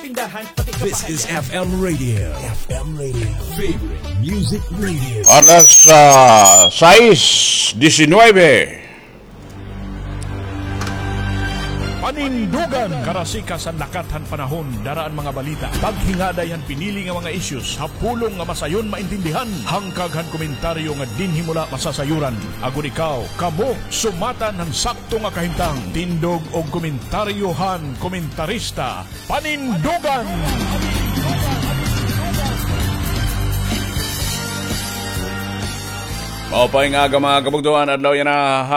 This is FM Radio. FM Radio. Favorite Music Radio. Alas 6:19. Panindugan karasika sa nakathan panahon daraan mga balita. Paghingada yan pinili nga mga issues hapulong nga masayon maintindihan. Hangkaghan komentaryo nga dinhi mula masasayuran. Agun ikaw kamo sumatan ng sakto nga kahimtang. Tindog og komentaryohan komentarista. Panindugan. Maupay nga mga kabugduan adlaw yan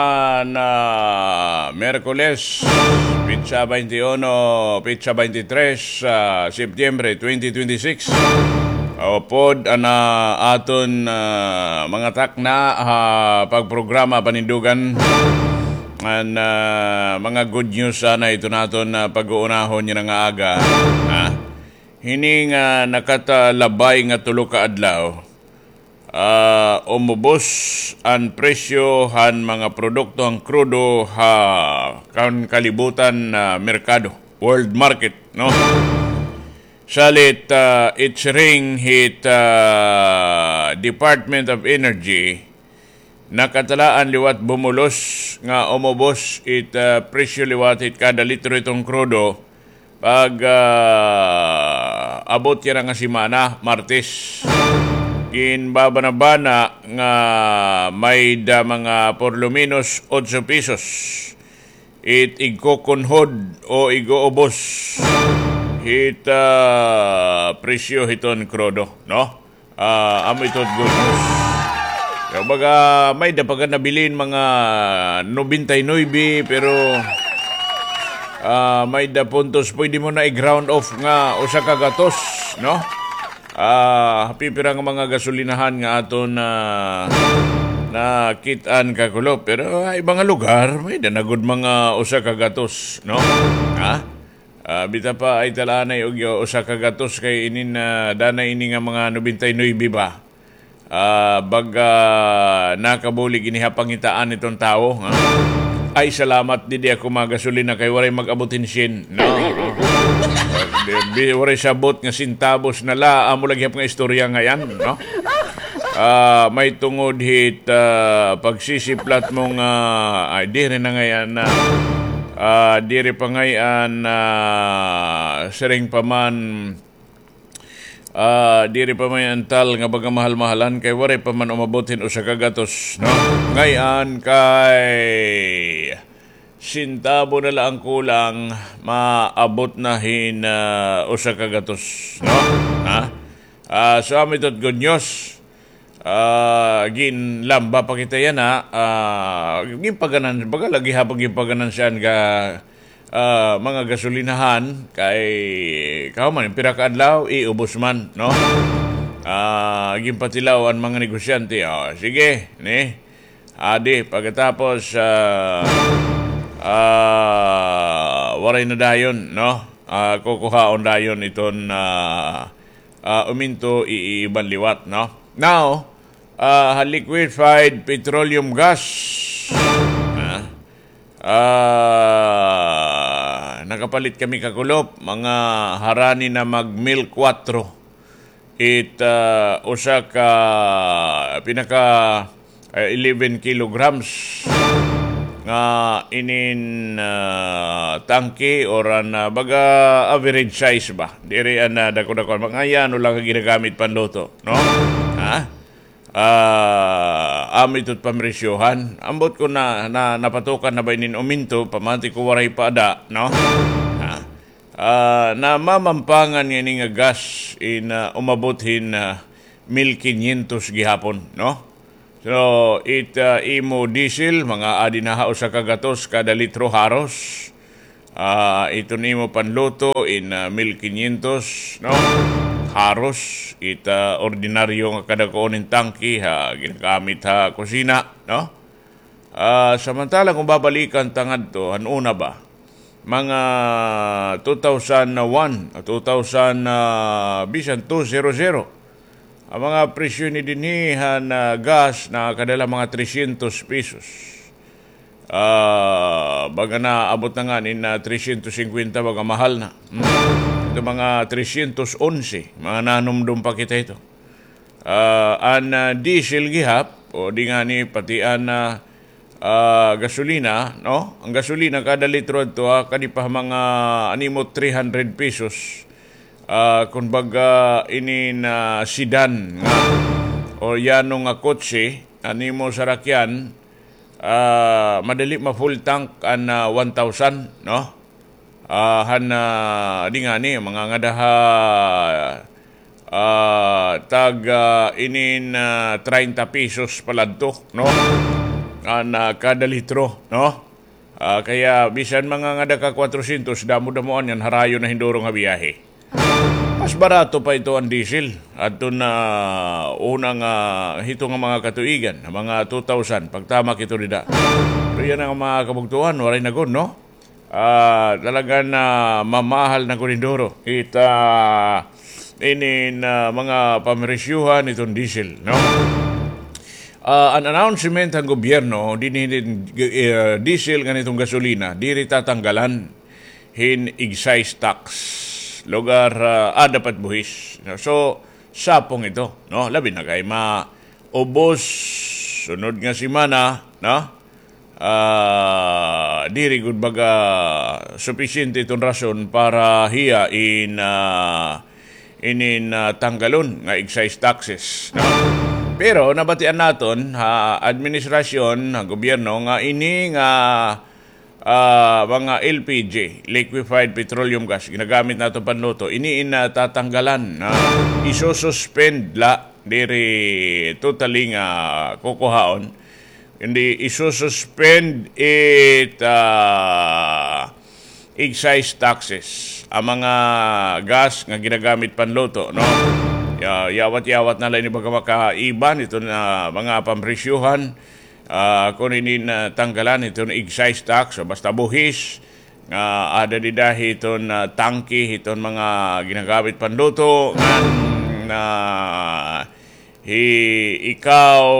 Merkules, Pitsa 21, Pitsa 23, Setyembre 2026. Pod aton mga takna pagprograma panindugan. And mga good news sana ito naton pag-uunahon niya nga aga. Hining nakatalabay nga tulo ka adlaw. Umubos ang presyo han mga produkto ang krudo kan kalibutan merkado, world market, no? Salit it's ring hit Department of Energy nakatalaan liwat bumulos nga umubos it presyo liwat hit kada litro itong krudo pag abot yan nga simana Martes. Ginbabanabana nga may da mga por lo menos 8 pesos. It igkokonhod o igoobos hit presyo hiton krodo, no? Amo itot good news. Yung baga may da pagka nabilin mga 99 pero may da puntos pwede mo na i-ground off nga usa ka gatos, no? Pipirang mga gasolinahan nga aton na kitaan kakulo pero ibang lugar may danagod mga usa ka gatos, no? Bita pa ay talanay og usa ka gatos kay inin danay ini nga mga 99 ba. Baga nakabulig inihapangitaan itong tao, ay salamat di ako magasolina kay waray mag-abutin sin, no? Waray sabot nga sintabos na la amo lagi nga istorya nga yan, no? May tungod hit pagsisiplat mong ay di rin na ngayon na di rin pa ngayon sering paman di rin pa may antal nga baga mahal-mahalan kay waray pa man umabotin o sa kagatos, no? Ngayon kay sintabo na lang kulang maabot na hin usa ka gatos, no? So amitot good news. Ginlamba pa kita yan ginpaganan baga lagi hapag ginpaganan siyan ka mga gasolinahan kay kauman pira ka adlaw iubos man, no? Ginpatilaw ang mga negosyante. Sige ni adi pagkatapos waray na dayon, no? Kukuhaon dayon iton uminto iibang liwat, no? Now, liquefied petroleum gas nakapalit kami kakulop mga harani na mag mil 4 it usa ka pinaka 11 kilograms nga inin tangke or baga average size ba diri dako-dako mga yan ulang ginagamit panluto, no? Amitot pamresyohan ambot ko na napatukan na ba inin uminto pamanti ko waray pa ada, no? Na mamampangan nga gas in umabothin 1,500 gihapon, no? So, imo diesel, mga adinaha o sa kagatos kada litro haros. Ito nimo panluto in 1,500, no? Haros, ordinaryo nga kada koonin tangki, ginagamit kusina, no? Samantala kung babalikan tangad to, hanuna ba? Mga 2001, 200, ang mga presyo ni dinihan na gas na kadala mga 300 pesos. Baga na abot na nga ni na 350 baga mahal na. ito mga 311 mga nanumdum pa kita ito. An diesel gihap o di nga ni pati an gasolina, no? Ang gasolina kada litro ito kanipa mga animo 300 pesos. Kung baga ini na sedan nga o yanong nga kotse animo sarakyan madali ma-full tank an 1,000, no? Di nga ni mga ngadaha tag inin 30 pesos paladto, no? Kada litro, no? Kaya bisan mga ngada ka 400 damo-damoan yan harayo na hinduro nga biyahe. Mas barato pa ito ang diesel at na unang hito nga mga katuigan, mga 2,000 pagtama kito nida. Pero yan ang mga kabugtuhan, waray na gun, no? Talagang mamahal na kunindoro. Inin mga pamirisyuhan itong diesel, no? An announcement ng gobyerno, diesel ganitong gasolina, diri tatanggalan hin excise tax. Lugar dapat buhis. So, sapong ito, no? Labi na kay maubos sunod nga simana, no? Diri gud baga sufficiente itong rason para hiya inin tanggalon nga excise taxes, no? Pero nabatian naton administrasyon ng gobyerno nga ini nga mga LPG, liquefied petroleum gas, ginagamit nato panluto, ini tatanggalan, isususpend la, diri totally nga kukuhaon, hindi isususpend excise taxes, ang mga gas nga ginagamit panluto, no? Yawat-yawat na lang ni baga makaiban ito na mga pampresyuhan. Kung tanggalan itong excise tax, so basta buhis, ada di dahi itong tangki, itong mga ginagamit panluto, ikaw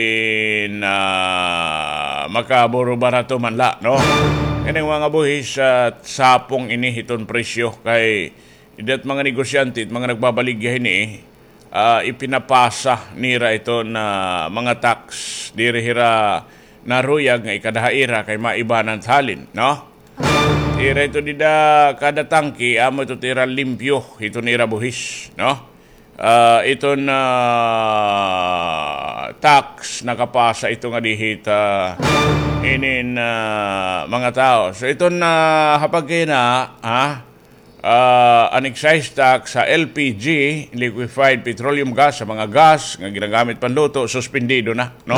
makaburo barato man la, no? Kanang mga buhis sapong ini itong presyo kay idat mga negosyante at mga nagbabaligyahin ipinapasa nira ito na mga tax dirihira naruyag nga ikadahaira kay maibanan halin, no? Tira ito dida kada tangki amo ito tira limpyo ito nira buhis, no? Ito na tax nakapasa ito nga dihita inin mga tao. So ito na hapagkina an excise tax sa LPG, liquefied petroleum gas, sa mga gas nga ginagamit panluto, suspendido na, no?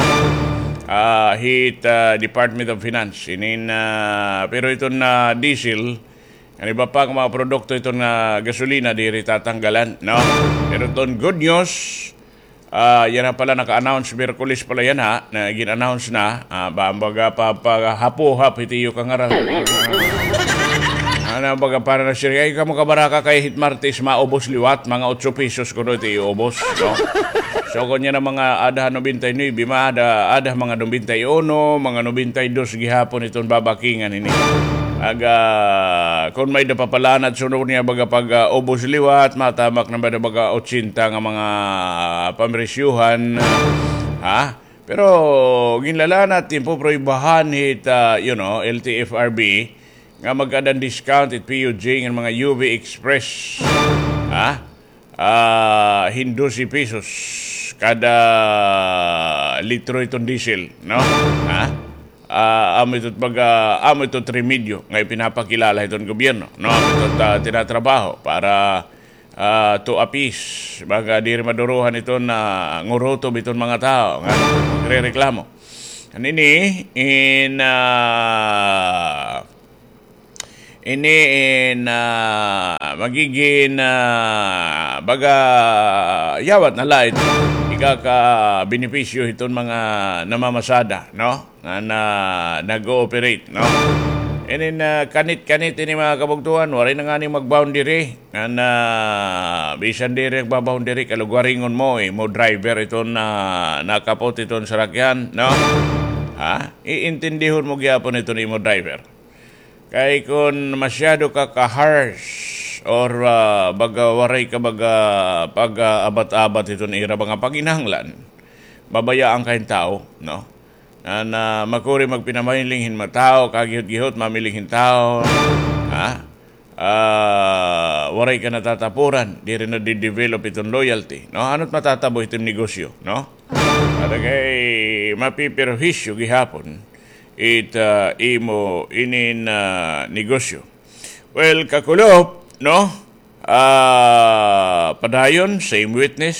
Department of Finance. Pero ito na diesel, ang iba pa mga produkto ito na gasolina, diri tatanggalan, no? Pero ito good news, yan na pala naka-announce, Miyerkules pala yan na gin-announce na, baga hapo-hap, itiyo kang baga para na siya, ay kamo kabaraka kay hit martes maubos liwat, mga 8 pesos ko ito iubos, no? So kung yan ang mga ada 99, ada mga 91, mga 92 gihapon itong babakingan ini. Kung may napapalanad sunod niya baga pag ubos liwat, matamak na baga 80 nga mga pamresyuhan, Pero ginlala natin po proibahan hit, LTFRB, nga magkadang discount at PUJ ng mga UV Express. Hindusi pesos kada litro itong diesel, no? Amo ito remedyo nga ipinapakilala itong gobyerno, no? Ito tinatrabaho para to appease baga di rin maduruhan ito na ngurutob itong mga tao nga nagre-reklamo. Magiging baga yawat na light ikaka-benepisyo itong mga namamasada, no? Na nag-ooperate, no? Kanit-kanit ini mga kabugtuhan, waray na nga ni mag-boundary na bisan diri nagba-boundary kalugwaringon mo mo driver itong nakapot itong sarakyan, no? Iintindihon mo gyapon ito ni mo driver. Kay kung masyado ka ka-harsh or baga waray ka baga pag-abat-abat ito na ira mga paginahanglan, babayaan kayong tao, no? Na makuri magpinamayilinghin matao, kagihot-gihot, mamilinghin tao, ha? Waray ka natatapuran, di rin na di-develop itong loyalty, no? Ano't matatabo itong negosyo, no? At kay mapipirhisyo gihapon, imo inin negosyo. Well, kakulop, no? Padayon, same witness.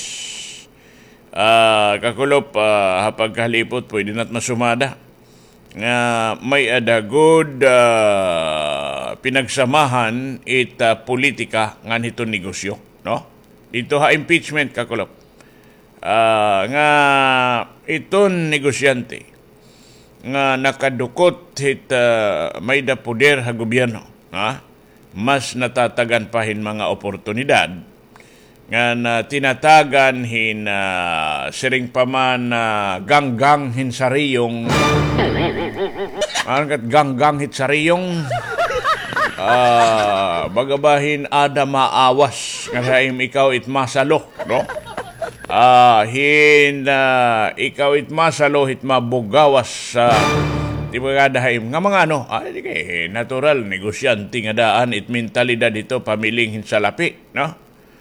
Kakulop, hapag kalipot, pwede na't masumada. May good pinagsamahan politika nga nito negosyo, no? Ito ha impeachment, kakulop. Nga iton negosyante nga nakadukot may da poder ha gobyerno, ha? Mas natatagan pahin mga oportunidad nga tinatagan hin siring paman ganggang hin sariyong ganggang hit sariyong bagabahin ada maawas nga saim ikaw it masalo, no? Ikaw it masalo hit mabugawas di ba dahaim nga mga ano, natural, negosyante nga daan, it mentalidad ito, pamiling hinsalapi, no?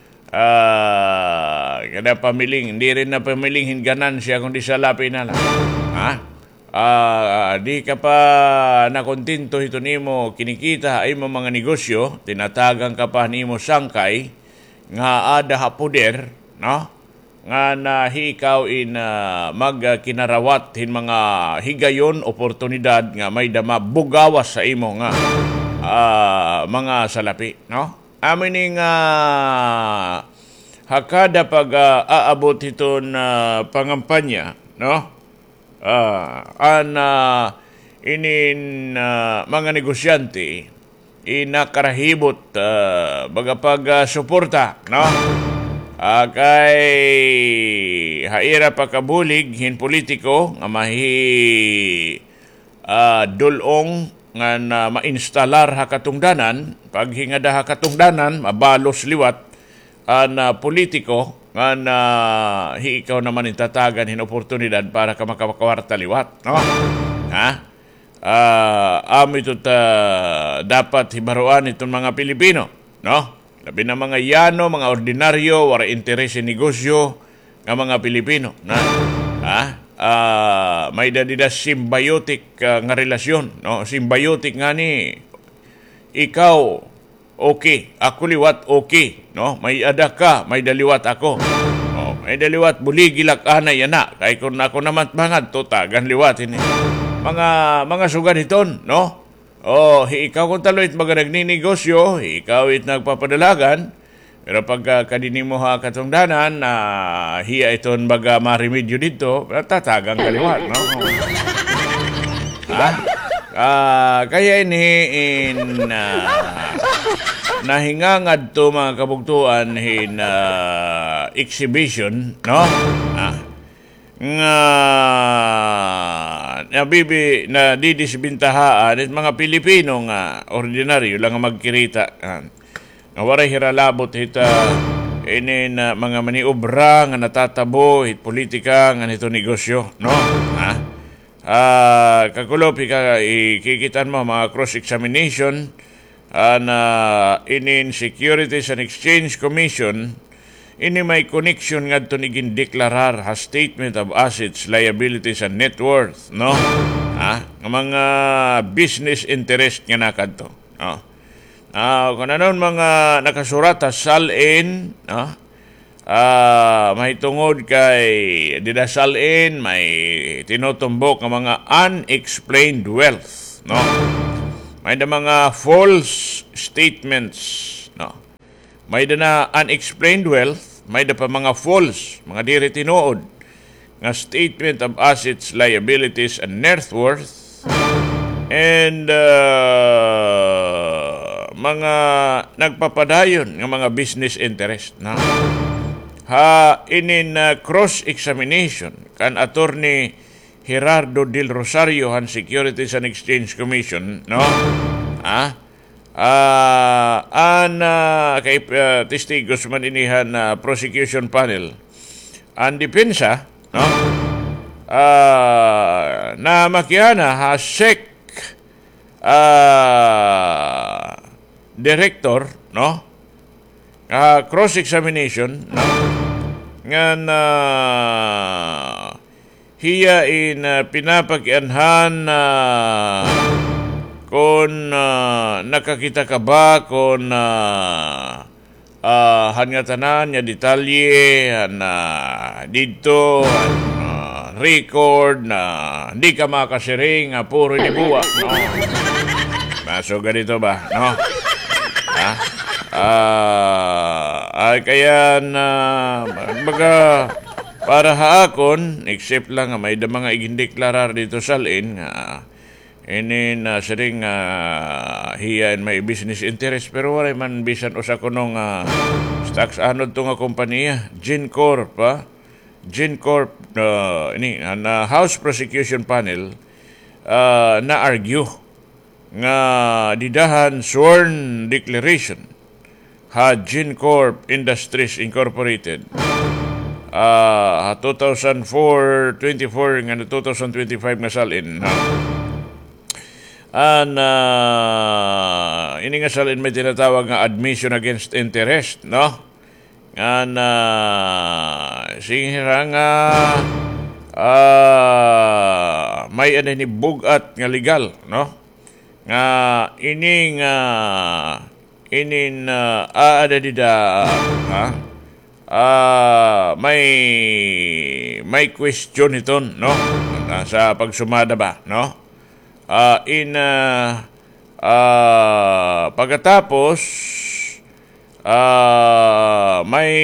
Kada pamiling, hindi rin na pamiling hinganansya kundi salapi na lang. Ha? Di ka pa nakontinto ito nimo, kinikita ay mo mga negosyo, tinatagang ka pa nimo sangkay, nga ada hapuder, no? Nga na ikaw magkinarawat hin mga higayon, oportunidad nga may dama bugawas sa imo nga mga salapi, no? Amin nga hakada pag aabot ito na pangampanya, no? Mga negosyante inakarahibot baga pag suporta, no? Kay haira pagkabulig hin politiko nga dulong nga na mainstalar ha katungdanan, paghingada ha katungdanan, mabalos liwat na politiko nga na ikaw naman itatagan hin oportunidad para ka makakawarta liwat, no? Ha? Ito dapat hibaruan itong mga Pilipino, no? Labi na mga yano, mga ordinaryo, wala interes sa negosyo ng mga Pilipino. May dadida symbiotic nga relasyon. No? Symbiotic nga ni, ikaw, okay. Ako liwat, okay. No? May ada ka, may daliwat ako. No? May daliwat, buligilak anay yana. Kaya kung ako naman mangad, tagan liwat. Mga sugan iton, no? Ikaw kung taloy it mga nagninegosyo, ikaw it nagpapadalagan, pero pagka kadini mo ha katungdanan, hiya iton baga maremedyo dito, tatagang kaliwat, no? Kaya nahingangad to mga kabugtuan exhibition, no? Na didisbintahaan at mga Pilipino nga ordinaryo lang nga magkirita nga waray hiralabot hita na mga maniobra nga natatabo hit politika nga nito negosyo, no? Kakulop ikikitan mo mga cross-examination na Securities and Exchange Commission may connection nga ito niging deklarar ha statement of assets, liabilities, and net worth, no? Mga business interest nga nakadto, no? Kung ano mga nakasurat ha salin, no? May tungod kay didasalin, may tinutumbok ng mga unexplained wealth, no? May da mga false statements, no? May da na unexplained wealth, may da pa mga false, mga diri tinuod nga statement of assets, liabilities, and net worth, and mga nagpapadayon ng mga business interest, no? Cross-examination kan attorney Gerardo Del Rosario han Securities and Exchange Commission, no? Kay testigos man inihan na prosecution panel ang depensa, no? Na makiyana ha SEC director, no? Cross-examination, no? Nga na hiya in pinapag-ianhan kung nakakita ka ba kung hangatanan nga detalye na dito record na hindi ka makasiring puro ni buwa, no? Maso ganito ba, no? Ay kaya na baga para haakon except lang may da mga igindeklarar dito salin ini na sering hiya may business interest pero wala man bisan usa kunong stocks anod to nga kompanya GenCorp GenCorp ini na House Prosecution Panel na argue nga didahan sworn declaration ha GenCorp Industries Incorporated 2024 nga 2025 nga salin ini nga salin may tinatawag nga admission against interest, no? Singhira nga may ni bugat nga legal, no? Nga ining ada dida may question ito, no? Sa pagsumada ba, no? Pagkatapos may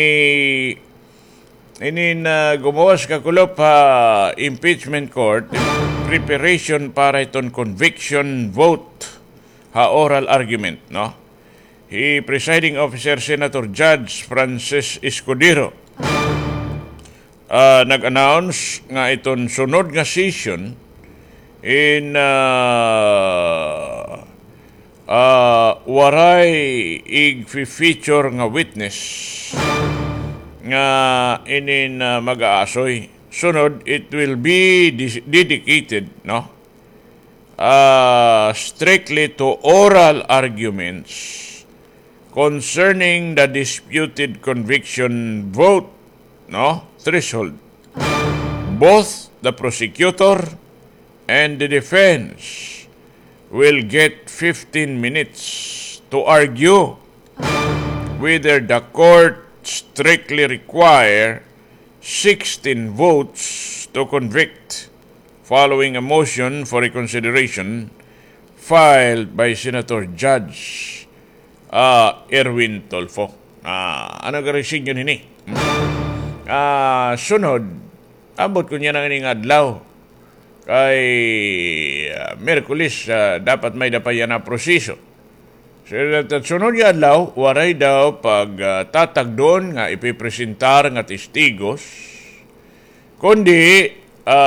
gumawas kakulop impeachment court preparation para itong conviction vote oral argument, no? Presiding officer Senator Judge Francis Escudero nag-announce nga itong sunod nga session in waray feature nga witness nga inin mag-aasoy. Sunod, it will be dedicated, no? Strictly to oral arguments concerning the disputed conviction vote, no? Threshold. Both the prosecutor and the defense will get 15 minutes to argue whether the court strictly require 16 votes to convict following a motion for reconsideration filed by Senator Judge Erwin Tolfo. Ano ga-resign yun ini? Sunod, abot ko niya ng ining adlaw kay Merkulis dapat may dapayan na proseso. Sunod yung adlaw, waray daw pagtatag doon nga ipipresentar nga testigos, kundi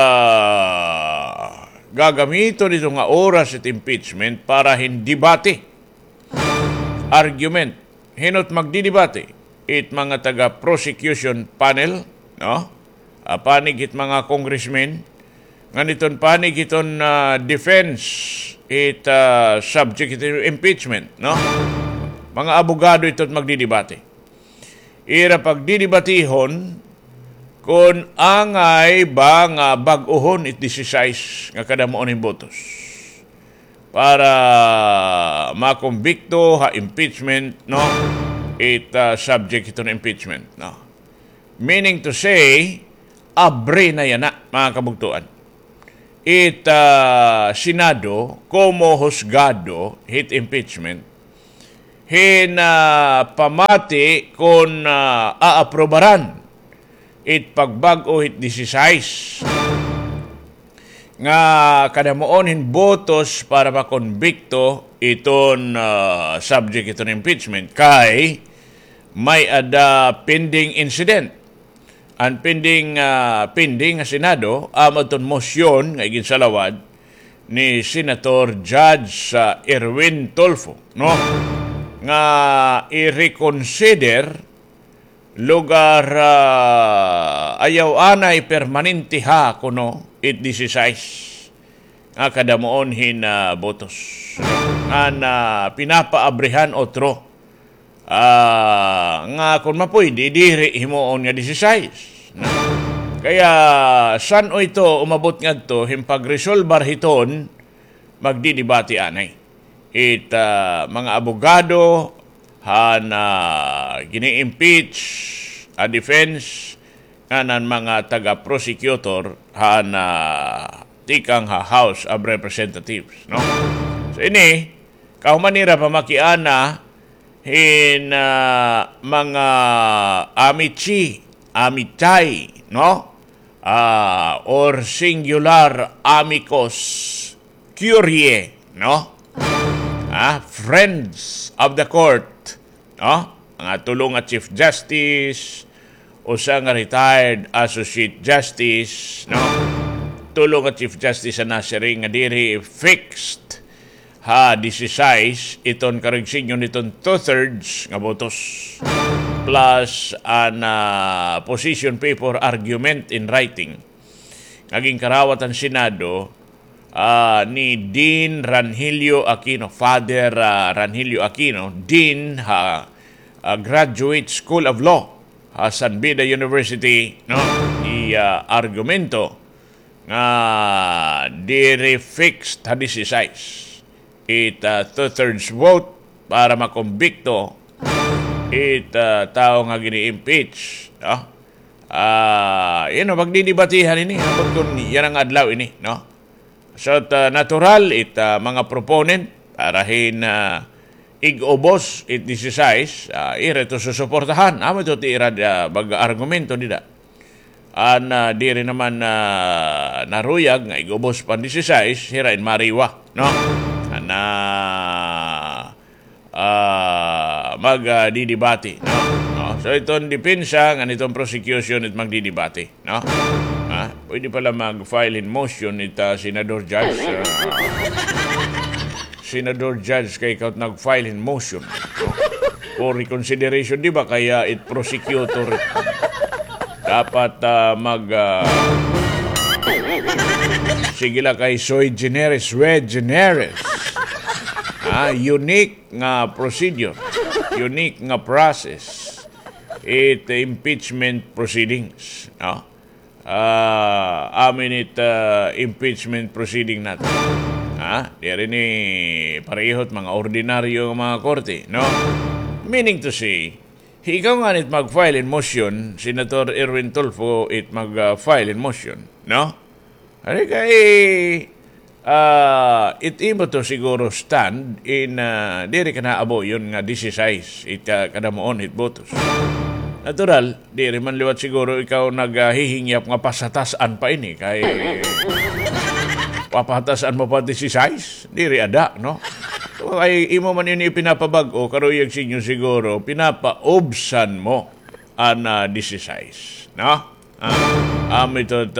gagamito nito nga oras at impeachment para hindi bati. Argument. Hinot magdidibate. It mga taga-prosecution panel, no? Panig it mga congressmen, nganiton panig iton defense it subject to impeachment, no? Mga abogado iton magdidibate. Ira pagdidibatihon kung angay ba nga bag-ohon it 16 nga kadamoon ng botos para makumbikto ha impeachment, no? It subject iton impeachment, no? Meaning to say, abre na yan na, mga kabugtuan. It Senado, como husgado, hit impeachment, pamati kung aaprobaran it pagbag-o hit 16 nga kadamoonin botos para makonbikto iton subject iton impeachment kay may ada pending incident. Ang pending nga Senado, amaton motion nga iginsalawad ni Senator Judge Erwin Tulfo, no? Nga i-reconsider lugar ayaw anay permanente kuno it 16 nga kadamoon hin botos nga pinapaabrehan otro nga kung mapwede diri himuon nga 16 na. Kaya san o ito umabot ngadto himpag-resolbar hiton magdidibati anay it mga abogado gini-impeach a defense kanan mga taga-prosecutor tikang House of Representatives, no? So ini kaumanira pamakiana hin mga amitay, no? Or singular amicus curiae, no? Friends of the court, no? Mga tulong at Chief Justice, usa nga retired Associate Justice, no? Tulong at Chief Justice na siring nga diri fixed 16 iton karigsinyo niton 2/3 nga botos plus an position paper argument in writing naging karawat ang Senado ni Dean Ranhilio Aquino, Father Ranhilio Aquino, Dean Graduate School of Law San Beda University, no? Argumento nga dire fixed 16 it 2/3 vote para makombikto it tao nga gini-impeach, no? Magdidibatihan ini habang kung yan ang adlaw ini, no? So natural it mga proponent para hin igobos it 16 ire to susuportahan amo to irad mag-argumento nila di rin naman naruyag nga igobos pan 16 hirain mariwa, no? Magdidibati, no? So itong depensa nga nitong prosecution it magdidibati, no? Pwede pala mag-file in motion it Senador Judge Senador Judge kay ikaw nag-file in motion for reconsideration, di ba? Kaya it prosecutor dapat sige lang kay sui generis red generis unique nga procedure, unique nga process it impeachment proceedings, no? Amin it impeachment proceeding natin di rin parehot mga ordinaryo mga korte, no? Meaning to say ikaw nga nit mag-file in motion, Senator Erwin Tulfo it mag-file in motion, no? Ari kay it imo to siguro stand in diri ka na abo yun nga 16 it kadamoon it botos. Natural, diri man liwat siguro ikaw naghihingyap nga pasatasan pa ini kay papatasan mo pa 16 diri ada, no? Ay imo man yun ipinapabag-o karuyag sinyo siguro pinapaobsan mo an 16, no? Ito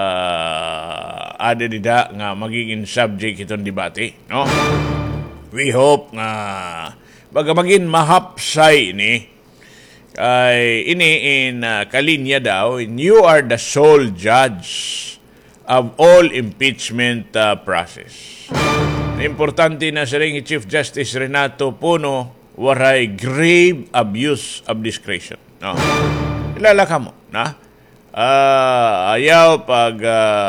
ada dida nga magiging subject itong debate, no? We hope nga maging mahapsay ni kay ini in kalinya daw, you are the sole judge of all impeachment process. Importante na sa ring Chief Justice Renato Puno waray grave abuse of discretion, no? Ilala ka mo, na? Ayaw pag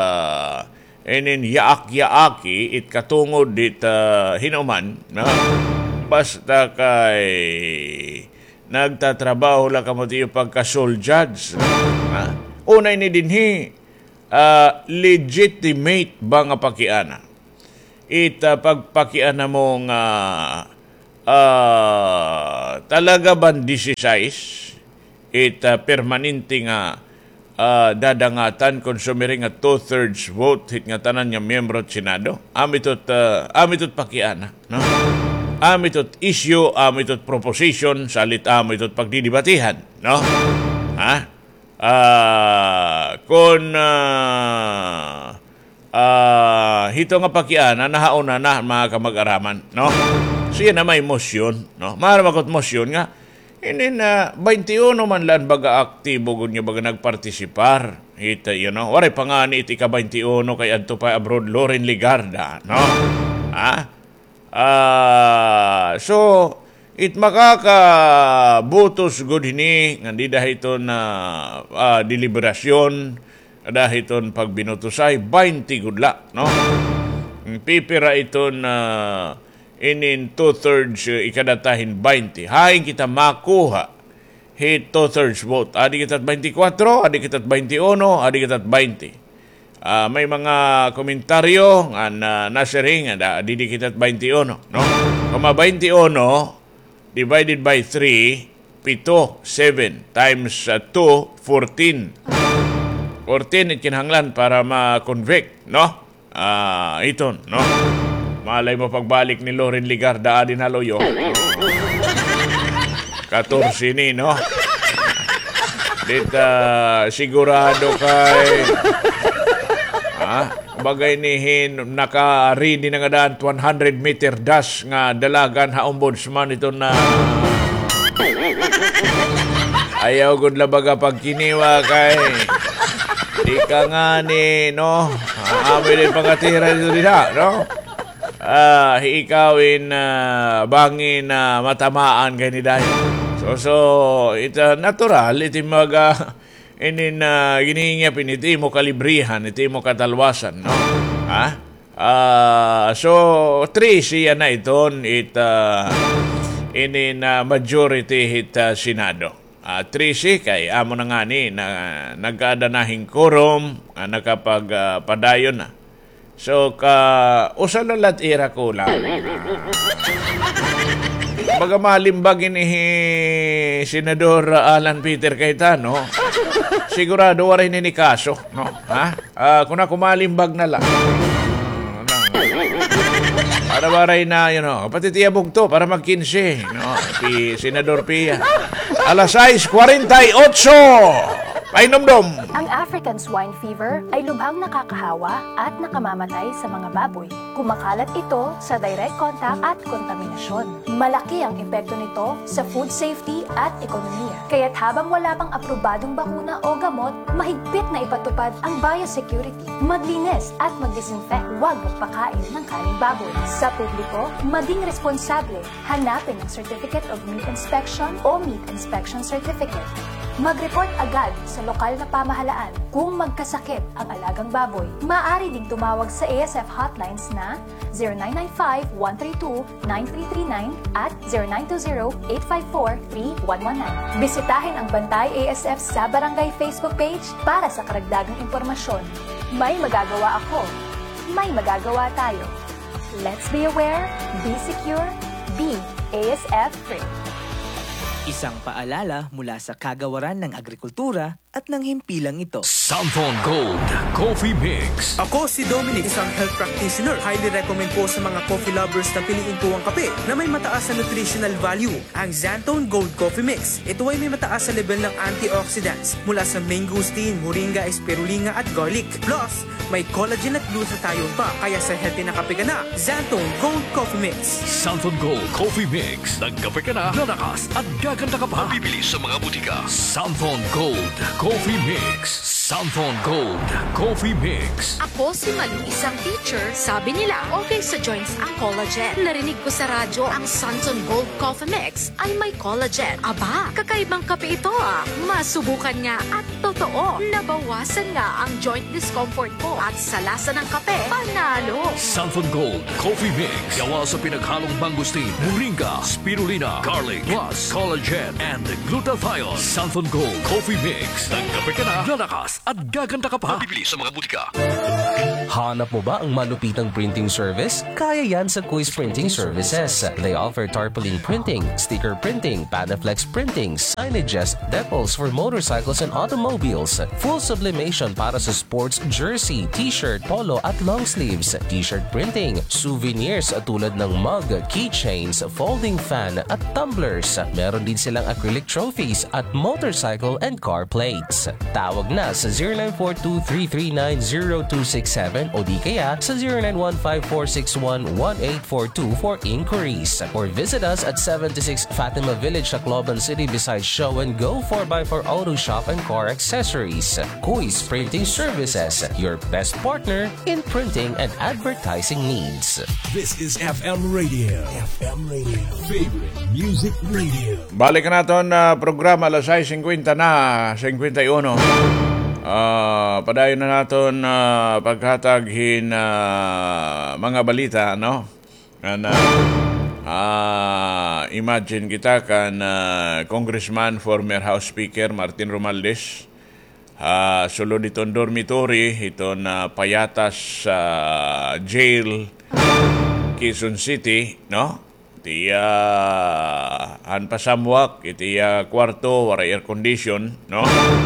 yaak-yaaki it katungod dit hinuman, no? Basta kay nagtatrabaho lang ka mo tiyo pagka-sole judge, no? Unay ni dinhi legitimate ba nga pakiana? Pagpakiana mo nga talaga ba 16 permanente nga dadangatan konsumiring nga 2/3 vote hit nga tanan nga miyembro at Senado? Amitot pakiana, no? Amitot issue, amitot proposition, salit amitot pagdidibatihan, no? Kung hito nga pakiana nahauna na mga kamag-araman, no? Siya na may motion, no? Maramagot motion nga ini na 21 man lang baga aktibo gud nga baga nagpartisipar. Ita waray pa nga ni iti ka 21 kay adto pa abroad Loren Ligarda, no? So it makakabutos gud hini nga di dahito na deliberasyon dahiton pagbinutusay 20 gudla, no? Pipira ito na inin 2/3 ikadatahin 20. Haing kita makuha hit 2/3 vote. Adi kita 24, adi kita 21, adi kita 20. May mga komentaryo nga nasiring adi kita 21, no? Kama 21 divided by 3, 7 times 2, 14. 14 ikinhanglan para ma-convict, no? Ito, no? Malay mo pagbalik ni Loren Ligarda adin haloyo. 14 ni, no? Dita sigurado kay bagay nihin naka-ready na nga daan 100 meter dash nga dalagan ha ombudsman ito na ayaw gud labaga pagkiniwa kay di ka nga ni, no? Amoy din pangatira dito nila, no? Ikawin bangin na matamaan kay ni Dayo. So ito natural, iti inin giningapin, iti mo kalibrihan, iti mo katalwasan, no? So 3 siya na iton, inin majority hit Senado. 3 kay amo na nga ni na nagkadanahing quorum nakapagpadayon na. So usalalat ira ko lang. Baga malimbag ni Senador Alan Peter Cayetano, sigurado waray ni kaso, no? Kung ako malimbag na lang. Para waray na, kapatid tiyabog to para mag-15, no? Senador Pia. Alas 6:48. Painomdom! Ang African swine fever ay lubhang nakakahawa at nakamamatay sa mga baboy. Kumakalat ito sa direct contact at kontaminasyon. Malaki ang epekto nito sa food safety at ekonomiya. Kaya't habang wala pang aprobadong bakuna o gamot, mahigpit na ipatupad ang biosecurity. Maglinis at mag-disinfect. Huwag magpakain ng kaning baboy. Sa publiko, maging responsable. Hanapin ang Certificate of Meat Inspection o Meat Inspection Certificate. Mag-report agad sa lokal na pamahalaan kung magkasakit ang alagang baboy. Maaari ding tumawag sa ASF hotlines na 0995-132-9339 at 0920-854-3119. Bisitahin ang Bantay ASF sa Barangay Facebook page para sa karagdagang impormasyon. May magagawa ako. May magagawa tayo. Let's be aware, be secure, be ASF free. Isang paalala mula sa Kagawaran ng Agrikultura at ng himpilang ito. Samphon Gold Coffee Mix. Ako si Dominic, isang health practitioner. Highly recommend po sa mga coffee lovers na piliin po ang kape na may mataas na nutritional value, ang Xantone Gold Coffee Mix. Ito ay may mataas sa level ng antioxidants mula sa mangosteen, moringa, spirulina at garlic. Plus, may collagen at glutathione pa, kaya sa healthy na kape ka na, Xantone Gold Coffee Mix. Samphon Gold Coffee Mix. Nagkape ka na, lalakas at gaganda ka pa. Mabibili sa mga butika. Samphon Gold Coffee Mix. Samphon Gold Coffee Mix. Ako si Malu, isang teacher. Sabi nila, okay sa joints ang collagen. Narinig ko sa radyo, ang Samphon Gold Coffee Mix ay may collagen. Aba, kakaibang kape ito ah. Masubukan nga at totoo, nabawasan nga ang joint discomfort ko at sa lasa ng kape, panalo. Samphon Gold Coffee Mix. Gawa sa pinaghalong mangosteen, moringa, spirulina, garlic, plus collagen and glutathione. Samphon Gold Coffee Mix. Nagkape ka na, lalakas at gaganda ka pa. Mabibili sa mga butika. Hanap mo ba ang malupitang printing service? Kaya yan sa Quiz Printing Services. They offer tarpaulin printing, sticker printing, Panaflex printing, signages, decals for motorcycles and automobiles, full sublimation para sa sports jersey, t-shirt, polo at long sleeves, t-shirt printing, souvenirs tulad ng mug, keychains, folding fan at tumblers. Meron din silang acrylic trophies at motorcycle and car plates. Tawag na sa sa 0942-339-0267 o di kaya sa 0915-461-1842 for inquiries. Or visit us at 76 Fatima Village, Tacloban City beside Show and Go 4x4 Auto Shop and Car Accessories. Kuis Printing Services, your best partner in printing and advertising needs. This is FM Radio. FM Radio. Favorite Music Radio. Balik na natin programa alas 6:50 na, 51. Padayon na natin paghataghin mga balita, no? Imagine kita kan Congressman, former House Speaker Martin Romualdez, sulod itong dormitory, itong payatas sa jail, Quezon City, no? Itiya pasamwak, itiya kwarto, wara air condition, no?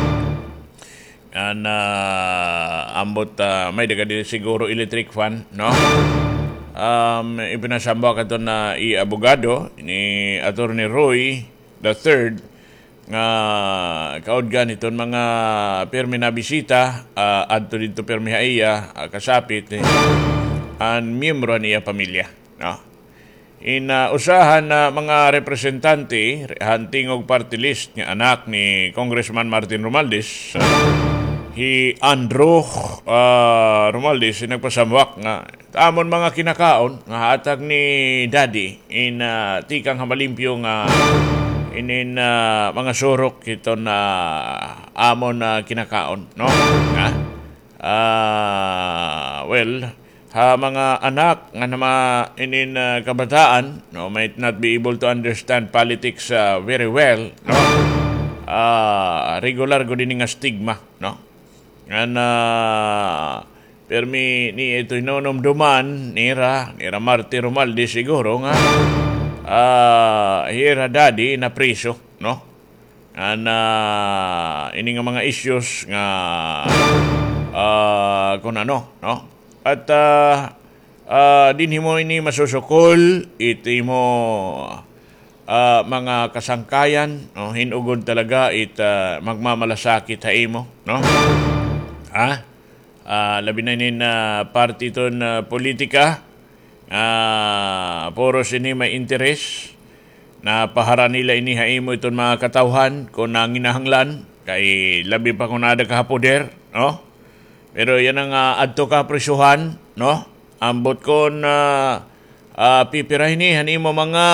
Ambot may daga din siguro electric fan, no? Ipinasambak ito na i-abogado ni Attorney Roy III nga kaudgan itong mga permi na bisita adto dito permi haiya kasapit ang miyembro niya pamilya, no? Usahan na mga representante hanting og party list nga anak ni Congressman Martin Romualdez, Andrew Romualdez, nagpasamwak nga tamon mga kinakaon nga hatag ni Daddy tikang hamalimpyo nga mga surok ito na amon na kinakaon, no? Mga anak nga kabataan, no, might not be able to understand politics very well, no? Regular ko din nga stigma, no? Permi ni ito inomduman nira Marty Romualdez siguro nga hira Daddy na priso, no? Ini nga mga issues nga kung ano, no? At dinhi mo ini masusukol, iti mo mga kasangkayan, no? Hinugod talaga magmamalasakit ha imo, no? Labi na inin party ton politika, puro sini may interes na pahara nila ini ha imo iton mga katawhan kung nanginahanglan kay labi pa kung nada kahapoder, no? Pero yan ang adto ka presyuhan, no? Ambot kon pipirahin imo mga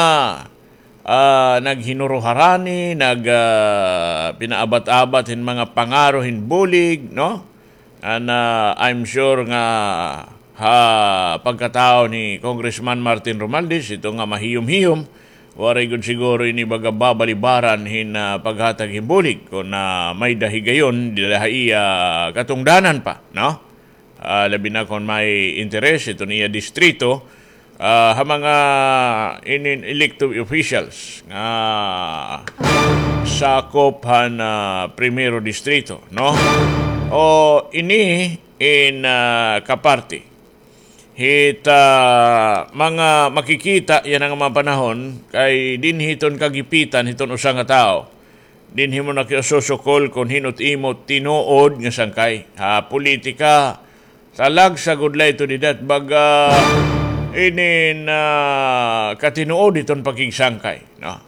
naghinuruharani, pinaabat-abat hin mga pangaro hin bulig, no? I'm sure nga pagkatao ni Congressman Martin Romualdez, ito nga mahiyom-hiyom, waray gud siguro ini baga babalibaran hin paghatag himbulig kung may dahigayon dahaiya katungdanan pa, no? Labi na kung may interes ito niya distrito, mga elected officials nga sakop primero distrito, no? O ini kaparti mga makikita yan ang mga panahon kay dinhiton kagipitan hiton usang nga tao. Dinhi mo nakiususukol kung hinot-imot tinuod nga sangkay. Politika talag sa gudlay to didat baga katinuod iton pakigsangkay, no?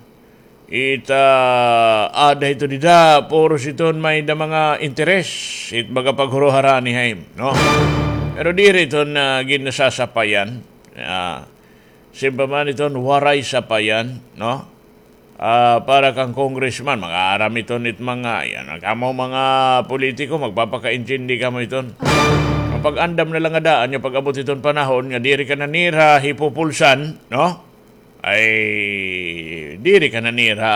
Ada ito dida poros iton may da mga interes baga paghuruhara ni Haim, no? Pero diri iton ginasasapayan, simpa man iton waray sapayan, no? Para kang congressman, mga aram iton mga kamo mga politiko magpapaka-intindi kamo iton. Kapag andam na lang adaan yung pag-abot iton panahon nga diri ka nanira hipupulsan, no? Ay diri ka nanira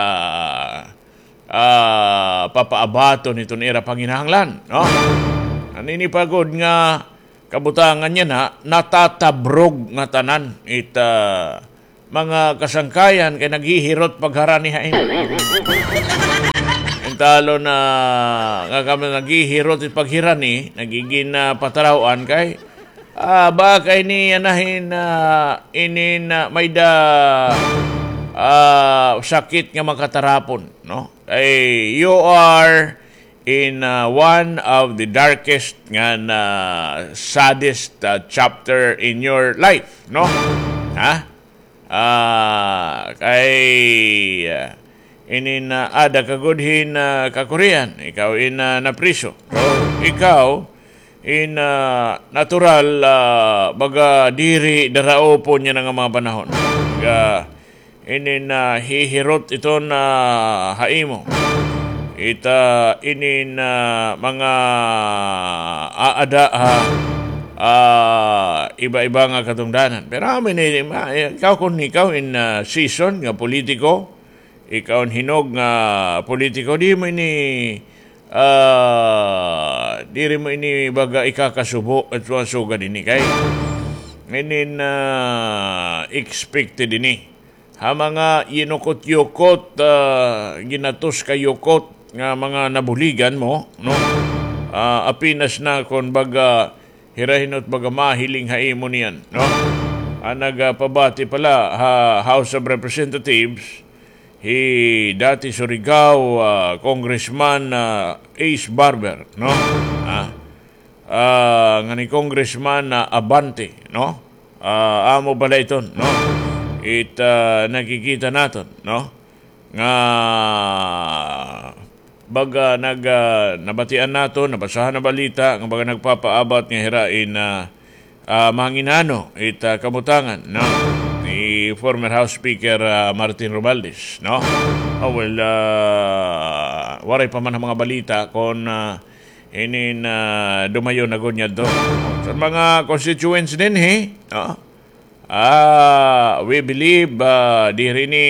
papaabaton iton ira panginahanglan, no? Anini pagod nga kabutangan niya natatabrog nga tanan mga kasangkayan kay naghihirot pagharani hain. Talo na nga kami naghihirot at paghirani, nagiging patarawan kay bakay ni anahin may da sakit nga makatarapon, no? Ay you are in one of the darkest nga saddest chapter in your life, no? Ha? Kay inin ada kagudhin kakurian, ikaw in napriso. So, ikaw in natural baga diri darao po niya ng mga panahon. Inin hihirot ito na haimo. Ita inin mga aada iba-iba nga katungdanan. Pero amin ikaw kung ikaw in season nga politiko, ikaw in hinog nga politiko, di mo ini baga ikakasubo at suga din kay inin expected ini. Ha mga yukot ginatos ka yukot nga mga nabuligan mo, no? Apinas na kung baga hirahinot baga mahiling haimo niyan, no? Nagpabati pala House of Representatives dati Surigao Congressman Ace Barber, no? Nga ni Congressman Abante, no? Amo pala ito, no? Nakikita natin, no? Nga baga nabatian nato, nabasahan na balita, nga baga nagpapaabot nga hirain manginano kamutangan, no? Ni former House Speaker Martin Romualdez, no? Waray pa man ang mga balita kung dumayo na gunyad do. Sa mga constituents din, no? We believe di rin ni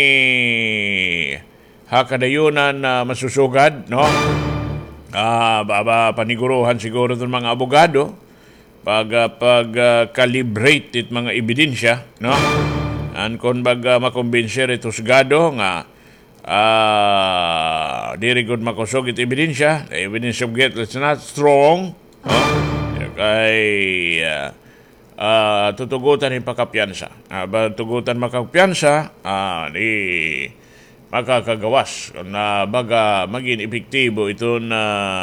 hakadayunan masusugad, no? Paniguruhan siguro ng mga abogado pag-calibrate it mga ebidensya, no? And kung makumbinser ito sugado nga di rin good makusog it ebidensya, the evidence of guilt is not strong, no? Kay tutugutan yung pakapiyansa. Tugutan makapiyansa, di makakagawas na baga maging epektibo ito na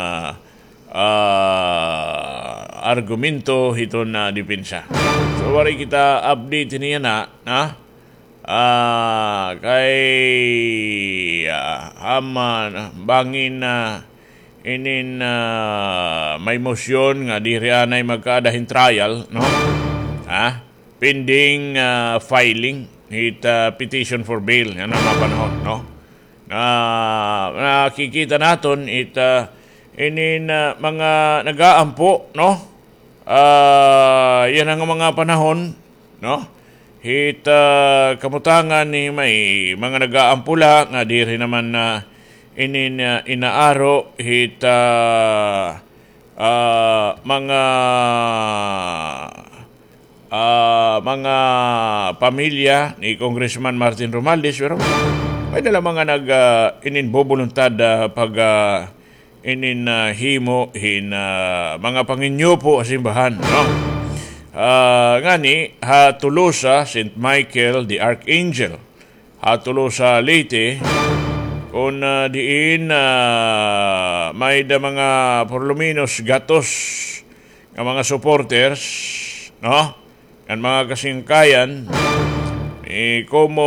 argumento ito na depensa. So, wari kita update niya na kay bangin inin may motion nga diri anay magkaadahin trial, no? Pending filing petition for bail nga na mapanahon, no? Nakikita naton inin mga nag-aampo, no? Yan ang mga panahon, no? Kamutangan ni may mga nag-aampula nga diri naman inaaro mga pamilya ni Congressman Martin Romualdez, pero may dala mga ininbobuluntad pag himo mga panginyo po simbahan, no? Ngani hatulosa St. Michael the Archangel, hatulosa Leyte, kung diin may da mga porluminos gatos ng mga supporters, no? Ang mga kasingkayan como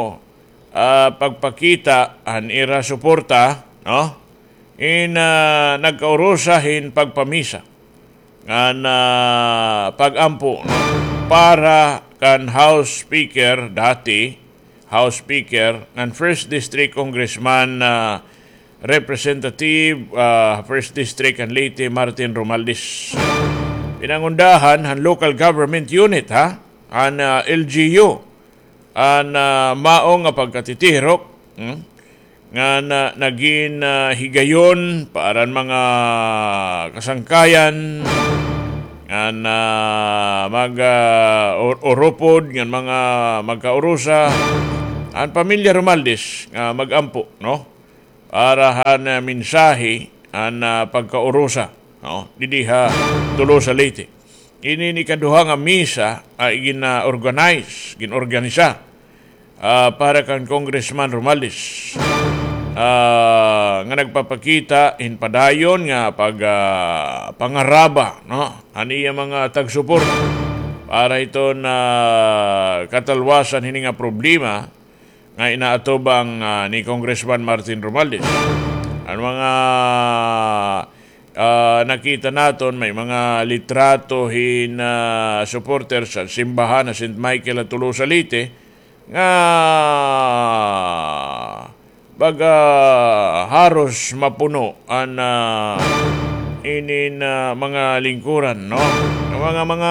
pagpakita an ira suporta, no? Nagkaurusahin pagpamisa ng pagampo, no? Para kan House Speaker dati, House Speaker ng 1st District Congressman Representative 1st District and Leyte Martin Romualdez. Pinangundahan ang local government unit, ang LGU, ang maong nga pagkatitirok, nga naging higayon para mga kasangkayan, nga mag-oropod, nga mga magkaurusa, ang pamilya Romualdez nga mag-ampo, no? Para han mensahe ang pagkaurusa, no? Didiha tulo sa Leyte. Ini ni kaduha nga misa ay ginorganisa para kan Congressman Romualdez. nga nagpapakita in padayon nga pag pangaraba, no, ani mga tag-support para ito na katalwasan hini nga problema nga inaatubang ni Congressman Martin Romualdez. Ang mga nakita naton may mga litrato na supporters sa simbahan na St. Michael at Tolosa Leyte nga baga haros mapuno ang inin mga lingkuran, no? Mga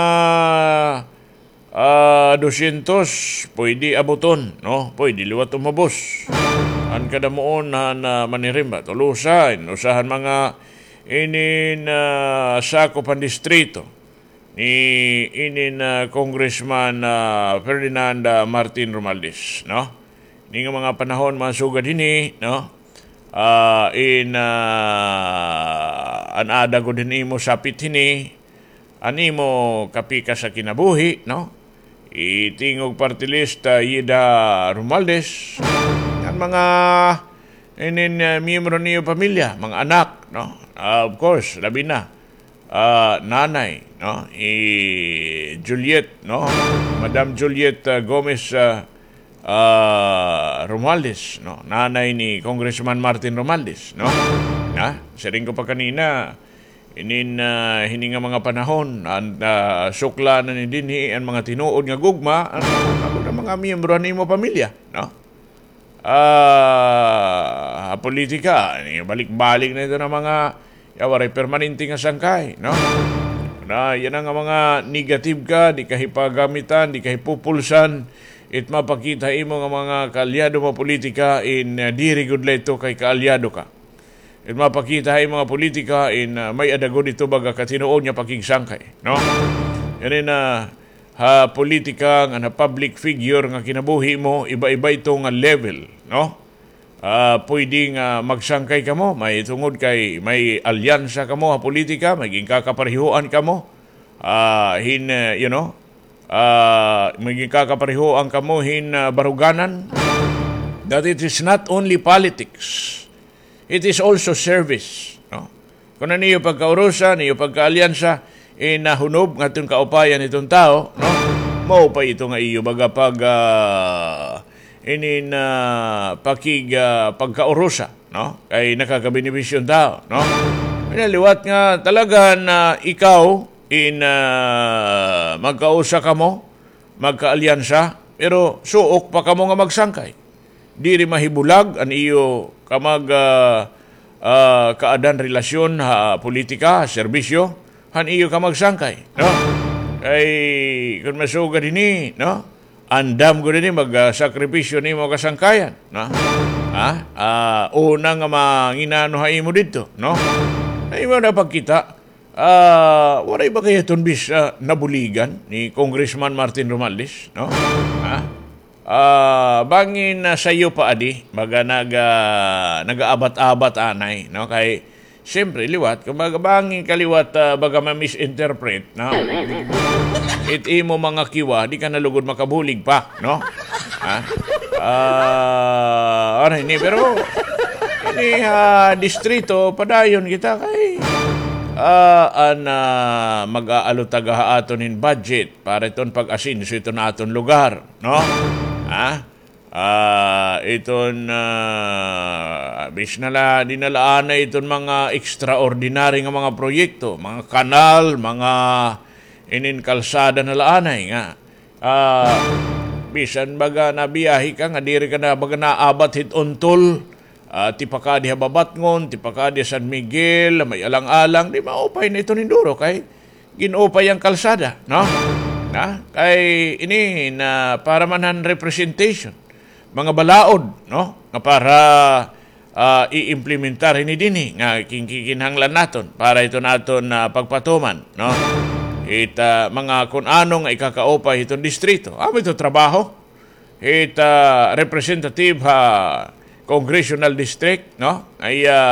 200 pwede abuton, no? Pwede liwat umabos. Ang kadamuon na manirimba Tolosa, usahan mga inin sakopan distrito ni inin Congressman Ferdinand Martin Romualdez, no? Ni nga mga panahon masugad hini, no? Anada ko din imo sapit hini, animo kapika sa kinabuhi, no? Itingog party list Yida Romualdez, ang mga miyembro niyo pamilya, mga anak, no? Of course, labi na nanay, no? Juliet, no? Madam Juliet Gomez Romualdez, no? Nanay ni Congressman Martin Romualdez, no? Saring ko pa kanina, hininga mga panahon, sukla na ni dinhi ang mga tinuod nga gugma, ang mga miyembro ni mo pamilya, no? Politika, balik-balik na ito ng mga yawaray permanente nga sangkay, no? Yan ang mga negative ka, di kahipagamitan, di kahipupulsan, it mapakita imo nga mga kaalyado mo politika di rigud ito kay kaalyado ka. It mapakita imo mga politika may adagod ito baga katinuod niya pakigsangkay, no? Yan politika nga na public figure nga kinabuhi mo, iba-iba ito nga level, no? Pwedeng magsangkay ka mo, may tungod kay may alyansa ka mo ha politika, maging kakaparehuan ka mo, maging kakaparehuan ka mo baruganan. That it is not only politics, it is also service, no? Kung ano niyo pagkaurusa, niyo pagkaalyansa, nahunob nga itong kaupayan itong tao, no? Mao pa ito nga iyo baga pag pagkaurusa, no? Kay nakakabenepisyon tao, no? Pinaliwat nga talaga na ikaw magkausa ka mo, magkaalyansa, pero suok pa ka mo nga magsangkay. Di rin mahibulag ang iyo kamag kaadan relasyon politika, serbisyo, han iyo ka magsangkay, no? Kay kung masuga din no? Andam ko din magsakripisyo ni mo kasangkayan, no? Una nga manginanuhay mo dito, no? Ay mo na pagkita, waray ba kaya tunbis nabuligan ni Congressman Martin Romualdez, no? Bangin sa iyo pa adi, baga nag-aabat-abat anay, no? Kay siyempre, liwat, kung bangin kaliwat baga ma-misinterpret, no? Imo mga kiwa, di ka nalugod makabulig pa, no? Pero distrito, padayon kita kay mag-aalutaga aton in budget para iton pag-asinso ito na aton lugar, no? Bis na dinalaan na iton mga extraordinary nga mga proyekto, mga kanal, mga kalsada na laanay nga. Bisan baga nabiyahi ka nga diri ka na baga naabat hit untol, tipaka di Hababatngon, tipaka di San Miguel, may alang-alang, di maupay na ito ninduro kay ginupay ang kalsada, no? Kay ini na para manan representation, mga balaod, no? Nga para i-implementar ini dini nga kinkinhanglan naton para ito naton pagpatuman, no? Mga kung anong ikakaupay itong distrito. Ito trabaho. Representative congressional district, no? Ay